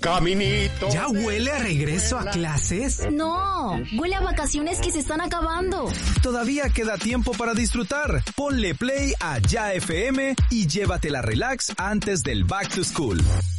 Caminito. ¿Ya huele a regreso a clases? No, huele a vacaciones que se están acabando. Todavía queda tiempo para disfrutar. Ponle play a Ya FM y llévatela relax antes del Back to School.